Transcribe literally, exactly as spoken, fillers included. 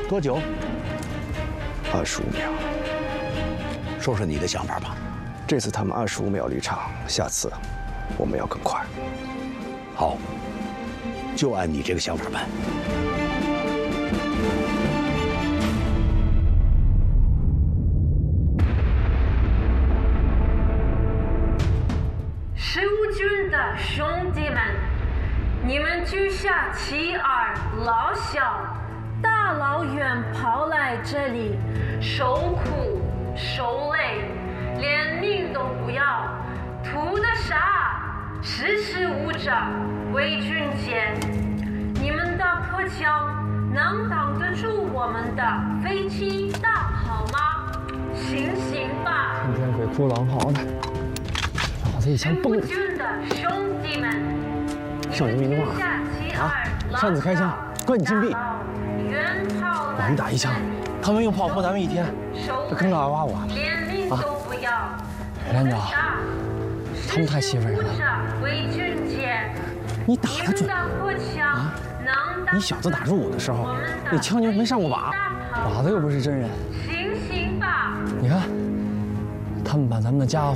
多久？ 二十五秒。 说说你的想法吧。 这次他们二十五秒离场，下次我们要更快。 好，就按你这个想法办。 十五军的兄弟们，你们居下妻儿老小，大老远跑来这里，受苦受累，连命都不要，图的啥？识时务者为俊杰。你们的破枪能挡得住我们的飞机大炮吗？醒醒吧！ 天天鬼哭狼嚎的，脑子一枪崩了。 军的兄弟们， 少年民话啊！擅自开枪，关你禁闭。我一打一枪，他们用炮轰咱们一天，这坑道还挖我啊！连长，他们太欺负人了。你打得准啊？你小子打入伍的时候，那枪就没上过靶，靶子又不是真人。你看，他们把咱们的家伙